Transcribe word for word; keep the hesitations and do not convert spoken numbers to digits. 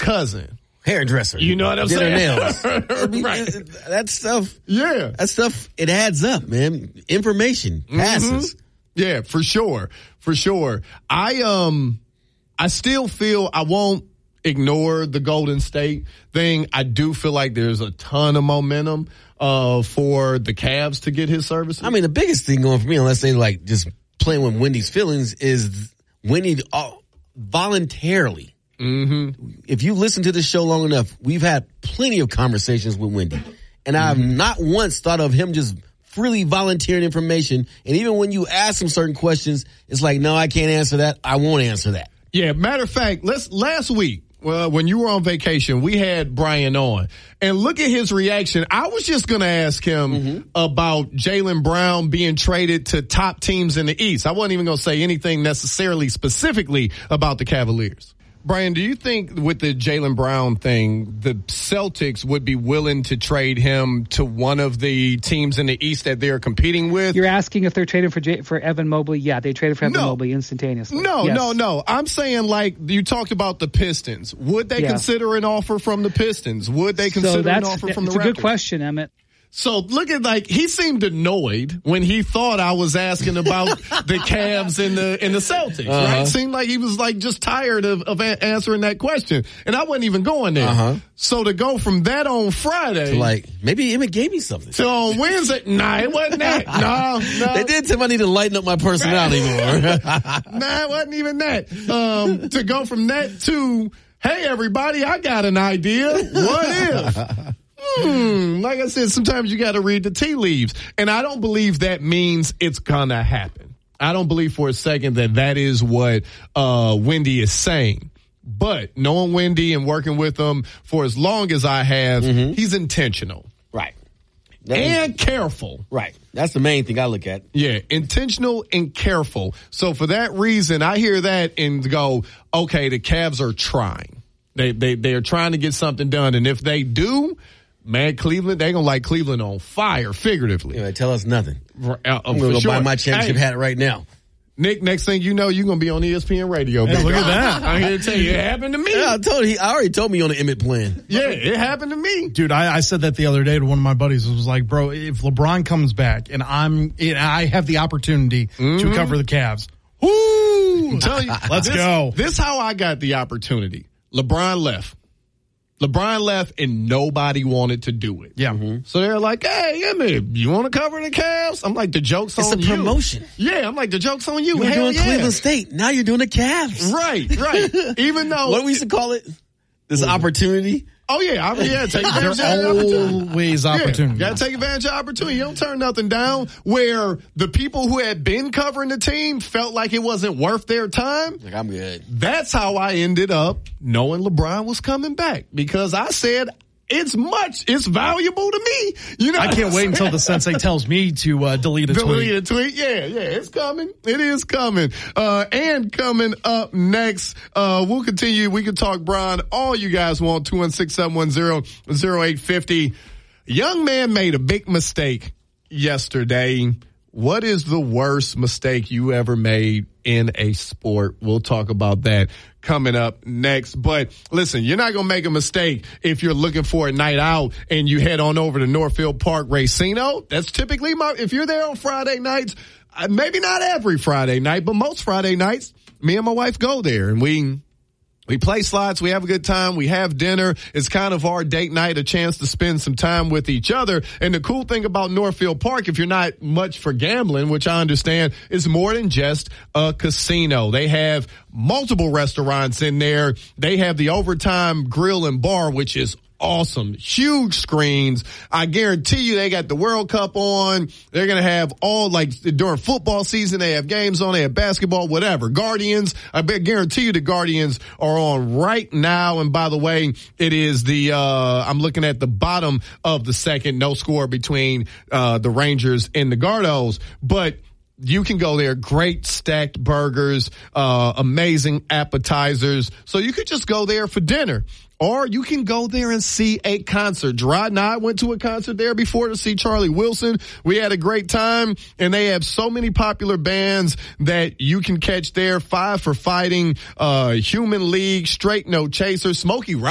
cousin. Hairdresser. You know what I'm saying? Nails. I mean, right. That stuff. Yeah. That stuff, it adds up, man. Information passes. Mm-hmm. Yeah, for sure. For sure. I, um, I still feel I won't ignore the Golden State thing. I do feel like there's a ton of momentum, uh, for the Cavs to get his services. I mean, the biggest thing going for me, unless they like just playing with Wendy's feelings, is Wendy uh, voluntarily. Mm-hmm. If you listen to this show long enough, we've had plenty of conversations with Wendy, and I've mm-hmm. not once thought of him just freely volunteering information. And even when you ask him certain questions, it's like, no, I can't answer that. I won't answer that. Yeah. Matter of fact, let's last week. Well, when you were on vacation, we had Brian on. And look at his reaction. I was just going to ask him mm-hmm. about Jaylen Brown being traded to top teams in the East. I wasn't even going to say anything necessarily specifically about the Cavaliers. Brian, do you think with the Jaylen Brown thing, the Celtics would be willing to trade him to one of the teams in the East that they're competing with? You're asking if they're traded for J- for Evan Mobley? Yeah, they traded for Evan no. Mobley instantaneously. No, yes. no, no. I'm saying, like, you talked about the Pistons. Would they yeah. consider an offer from the Pistons? Would they consider so an offer from the Raptors? That's a good question, Emmett. So look at, like, he seemed annoyed when he thought I was asking about the Cavs and the and the Celtics, uh-huh. right? Seemed like he was like just tired of, of a- answering that question. And I wasn't even going there. Uh-huh. So to go from that on Friday. To like, maybe Emmett gave me something. So on Wednesday, nah, it wasn't that. No, no. They did tell me I need to lighten up my personality more. Nah, it wasn't even that. Um, to go from that to, hey, everybody, I got an idea. What if? Hmm, like I said, sometimes you got to read the tea leaves. And I don't believe that means it's going to happen. I don't believe for a second that that is what uh, Wendy is saying. But knowing Wendy and working with him for as long as I have, mm-hmm. he's intentional. Right. That and is, careful. Right. That's the main thing I look at. Yeah, intentional and careful. So for that reason, I hear that and go, okay, the Cavs are trying. They they they are trying to get something done. And if they do, man, Cleveland, they gonna light Cleveland on fire, figuratively. Yeah, tell us nothing. Uh, uh, I'm gonna go sure. buy my championship hey, hat right now. Nick, next thing you know, you're gonna be on E S P N radio. Hey, look at that. I'm here to tell you, it happened to me. Yeah, I told he, I already told me on the Emmett plan. Yeah, it happened to me. Dude, I, I said that the other day to one of my buddies. It was like, bro, if LeBron comes back and I'm, and I have the opportunity mm-hmm. to cover the Cavs, whoo, tell you, let's this, go. This is how I got the opportunity. LeBron left. LeBron left and nobody wanted to do it. Yeah. Mm-hmm. So they're like, hey, Emmett, you want to cover the Cavs? I'm like, the joke's it's on you. It's a promotion. Yeah, I'm like, the joke's on you. You were Hell doing yeah. Cleveland State. Now you're doing the Cavs. Right, right. Even though. What do we used to call it? This mm-hmm. opportunity? Oh, yeah. I mean, yeah, take advantage of the opportunity. Always opportunity. Yeah, got to take advantage of opportunity. You don't turn nothing down. Where the people who had been covering the team felt like it wasn't worth their time. Like, I'm good. That's how I ended up knowing LeBron was coming back. Because I said, it's much, it's valuable to me. You know, I can't wait until the sensei tells me to uh, delete a delete tweet. Delete a tweet. Yeah, yeah, it's coming. It is coming. Uh, and coming up next, uh, we'll continue. We can talk Bron. All you guys want, two one six, seven one zero, zero eight five zero. Young man made a big mistake yesterday. What is the worst mistake you ever made in a sport? We'll talk about that coming up next. But listen, you're not going to make a mistake if you're looking for a night out and you head on over to Northfield Park Racino. That's typically my, if you're there on Friday nights, maybe not every Friday night, but most Friday nights, me and my wife go there and we We play slots. We have a good time. We have dinner. It's kind of our date night, a chance to spend some time with each other. And the cool thing about Northfield Park, if you're not much for gambling, which I understand, is more than just a casino. They have multiple restaurants in there. They have the Overtime Grill and Bar, which is awesome. Huge screens. I guarantee you they got the World Cup on. They're going to have all, like, during football season, they have games on. They have basketball, whatever. Guardians. I bet guarantee you the Guardians are on right now. And by the way, it is the, uh, I'm looking at the bottom of the second. No score between, uh, the Rangers and the Gardos. But you can go there. Great stacked burgers, uh, amazing appetizers. So you could just go there for dinner. Or you can go there and see a concert. Gerard and I went to a concert there before to see Charlie Wilson. We had a great time, and they have so many popular bands that you can catch there. Five for Fighting, uh, Human League, Straight No Chaser, Smokey